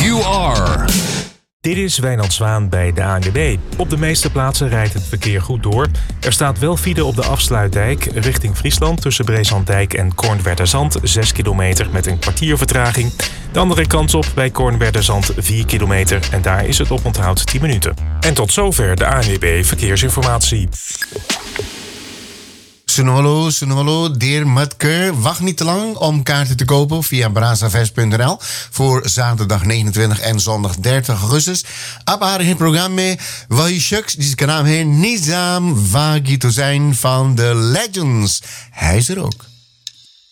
you are. Dit is Wijnand Zwaan bij de ANWB. Op de meeste plaatsen rijdt het verkeer goed door. Er staat wel file op de afsluitdijk richting Friesland tussen Breeslanddijk en Kornwerderzand, 6 kilometer met een kwartier vertraging. De andere kant op bij Kornwerderzand 4 kilometer en daar is het oponthoud 10 minuten. En tot zover de ANWB Verkeersinformatie. Sunolo, Deer Mutker. Wacht niet te lang om kaarten te kopen via brazavest.nl voor zaterdag 29 en zondag 30 augustus. Op haar programma Wahishux, die naam heet Nizam Wagito zijn van The Legends. Hij is er ook.